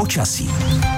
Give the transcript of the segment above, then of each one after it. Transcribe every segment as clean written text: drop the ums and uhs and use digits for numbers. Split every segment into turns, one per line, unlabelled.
počasí.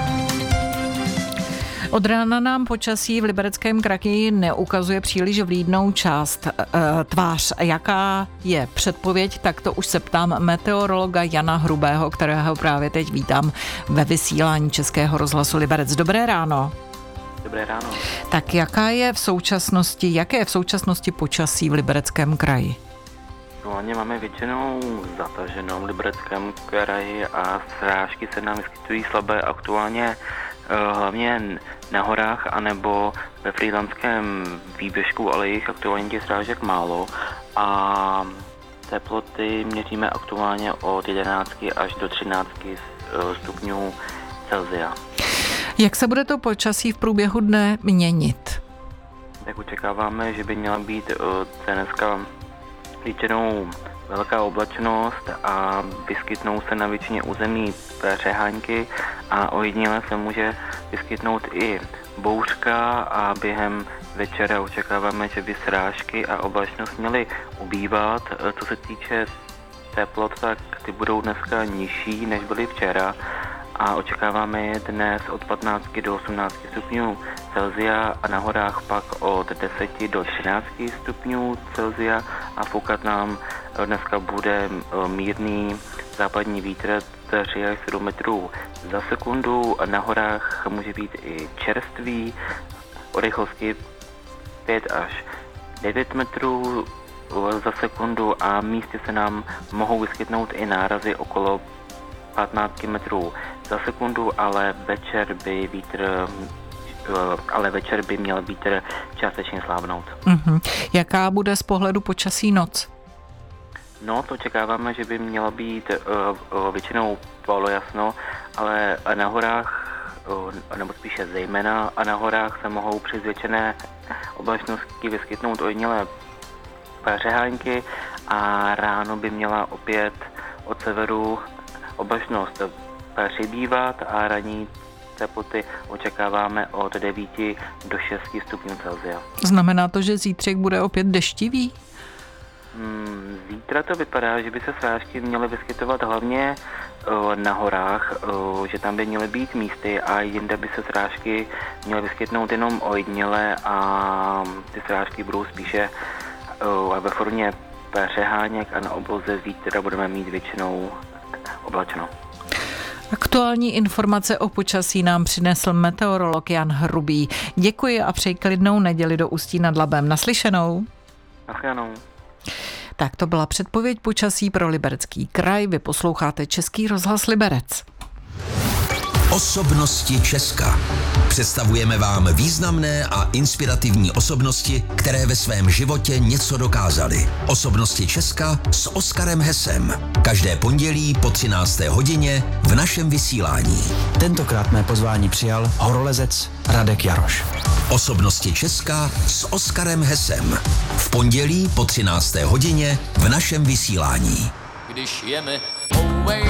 Od rána nám počasí v Libereckém kraji neukazuje příliš vlídnou tvář. Jaká je předpověď, tak to už se ptám meteorologa Jana Hrubého, kterého právě teď vítám ve vysílání Českého rozhlasu Liberec. Dobré ráno.
Dobré ráno.
Tak jaké je v současnosti počasí v Libereckém kraji?
Hlavně máme většinou zataženou v Libereckém kraji a srážky se nám vyskytují slabé aktuálně hlavně na horách anebo ve frýdlantském výběžku, ale jich aktuálně těch srážek málo a teploty měříme aktuálně od 11 až do 13 stupňů Celsia.
Jak se bude to počasí v průběhu dne měnit?
Tak očekáváme, že by měla být dneska většinou velká oblačnost a vyskytnou se na většině území přehánky a ojediněle se může vyskytnout i bouřka a během večera očekáváme, že by srážky a oblačnost měly ubývat. Co se týče teplot, tak ty budou dneska nižší, než byly včera a očekáváme je dnes od 15 do 18 stupňů Celsia a na horách pak od 10 do 13 stupňů Celsia a foukat nám dneska bude mírný západní vítr 3 až 7 metrů za sekundu a na horách může být i čerstvý o rychlosti 5 až 9 metrů za sekundu a místy se nám mohou vyskytnout i nárazy okolo 15 metrů za sekundu, ale večer by měl vítr částečně slábnout.
Jaká bude z pohledu počasí noc?
No, to očekáváme, že by mělo být většinou polojasno, ale na horách, nebo spíše zejména, a na horách se mohou při zvětšené oblačnosti vyskytnout ojedinělé přehánky a ráno by měla opět od severu oblačnost přibývat a ranní teploty očekáváme od 9 do 6 stupňů Celsia.
Znamená to, že zítřek bude opět deštivý?
Zítra to vypadá, že by se srážky měly vyskytovat hlavně na horách, že tam by měly být místy a jinde by se srážky měly vyskytnout jenom ojediněle a ty srážky budou spíše ve formě přeháněk a na obloze zítra budeme mít většinou oblačno.
Aktuální informace o počasí nám přinesl meteorolog Jan Hrubý. Děkuji a přeji klidnou neděli do Ústí nad Labem. Naslyšenou.
Naslyšenou.
Tak to byla předpověď počasí pro Liberecký kraj. Vy posloucháte Český rozhlas Liberec.
Osobnosti Česka. Představujeme vám významné a inspirativní osobnosti, které ve svém životě něco dokázaly. Osobnosti Česka s Oskarem Hesem. Každé pondělí po 13. hodině v našem vysílání.
Tentokrát mé pozvání přijal horolezec Radek Jaroš.
Osobnosti Česka s Oskarem Hesem. V pondělí po 13. hodině v našem vysílání.
Když jeme